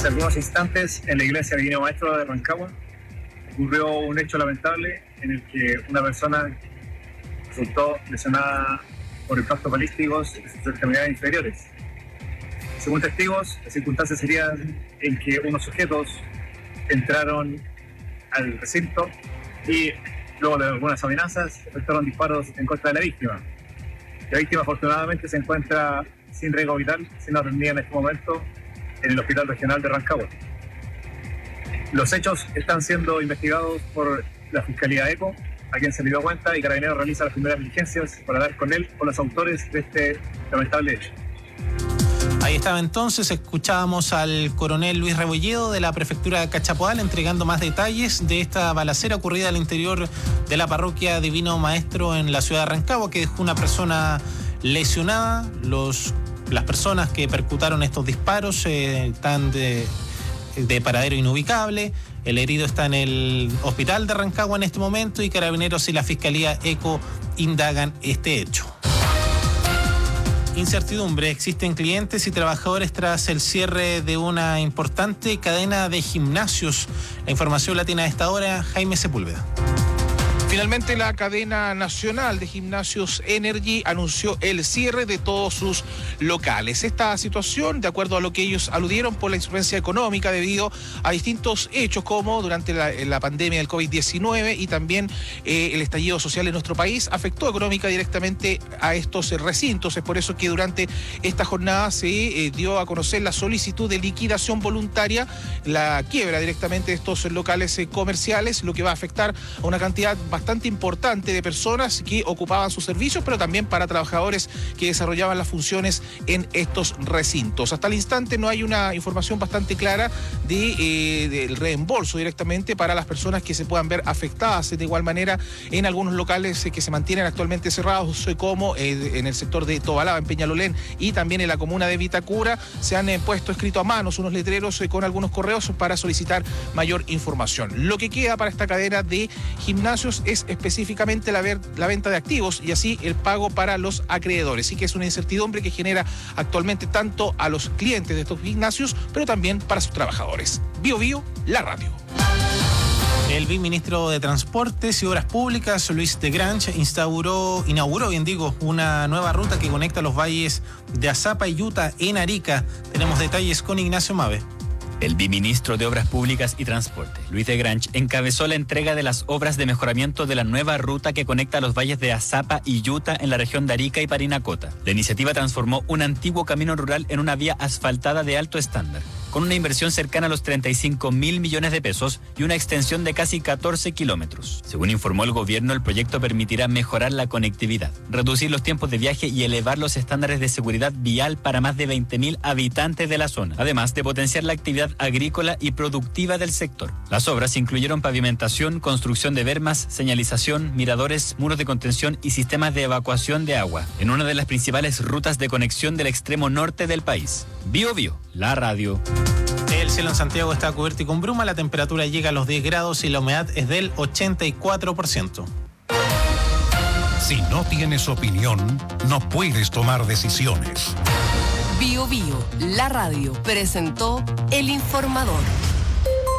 Hace algunos instantes, en la iglesia Divino Maestro de Rancagua, ocurrió un hecho lamentable en el que una persona resultó lesionada por impactos balísticos en sus extremidades inferiores. Según testigos, las circunstancias serían en que unos sujetos entraron al recinto y, luego de algunas amenazas, efectuaron disparos en contra de la víctima. La víctima afortunadamente se encuentra sin riesgo vital, siendo atendida en este momento en el Hospital Regional de Rancagua. Los hechos están siendo investigados por la Fiscalía ECO, a quien se le dio cuenta, y Carabineros realiza las primeras diligencias para dar con él o los autores de este lamentable hecho. Ahí estaba entonces, escuchábamos al coronel Luis Rebolledo de la prefectura de Cachapoal entregando más detalles de esta balacera ocurrida al interior de la parroquia Divino Maestro en la ciudad de Rancagua, que dejó una persona lesionada. Las personas que percutaron estos disparos están de paradero inubicable. El herido está en el hospital de Rancagua en este momento y Carabineros y la Fiscalía ECO indagan este hecho. Incertidumbre. Existen clientes y trabajadores tras el cierre de una importante cadena de gimnasios. La información la tiene a esta hora Jaime Sepúlveda. Finalmente, la cadena nacional de gimnasios Energy anunció el cierre de todos sus locales. Esta situación, de acuerdo a lo que ellos aludieron, por la insolvencia económica debido a distintos hechos como durante la pandemia del COVID-19 y también el estallido social en nuestro país, afectó económica directamente a estos recintos. Es por eso que durante esta jornada se dio a conocer la solicitud de liquidación voluntaria, la quiebra directamente de estos locales comerciales, lo que va a afectar a una cantidad bastante importante de personas que ocupaban sus servicios, pero también para trabajadores que desarrollaban las funciones en estos recintos. Hasta el instante no hay una información bastante clara del reembolso directamente para las personas que se puedan ver afectadas. De igual manera, en algunos locales que se mantienen actualmente cerrados, como en el sector de Tobalaba, en Peñalolén, y también en la comuna de Vitacura, se han puesto escrito a manos unos letreros con algunos correos para solicitar mayor información. Lo que queda para esta cadena de gimnasios es específicamente la venta de activos y así el pago para los acreedores. Sí que es una incertidumbre que genera actualmente tanto a los clientes de estos gimnasios, pero también para sus trabajadores. Bio Bio, la radio. El viceministro de Transportes y Obras Públicas, Luis de Grange, inauguró una nueva ruta que conecta los valles de Azapa y Yuta en Arica. Tenemos detalles con Ignacio Mave. El viceministro de Obras Públicas y Transporte, Luis de Grange, encabezó la entrega de las obras de mejoramiento de la nueva ruta que conecta los valles de Azapa y Yuta en la región de Arica y Parinacota. La iniciativa transformó un antiguo camino rural en una vía asfaltada de alto estándar, con una inversión cercana a los 35.000 millones de pesos y una extensión de casi 14 kilómetros. Según informó el gobierno, el proyecto permitirá mejorar la conectividad, reducir los tiempos de viaje y elevar los estándares de seguridad vial para más de 20.000 habitantes de la zona, además de potenciar la actividad agrícola y productiva del sector. Las obras incluyeron pavimentación, construcción de bermas, señalización, miradores, muros de contención y sistemas de evacuación de agua, en una de las principales rutas de conexión del extremo norte del país. Bio Bio, la radio. El cielo en Santiago está cubierto y con bruma, la temperatura llega a los 10 grados y la humedad es del 84%. Si no tienes opinión, no puedes tomar decisiones. Bio Bio, la radio, presentó El Informador.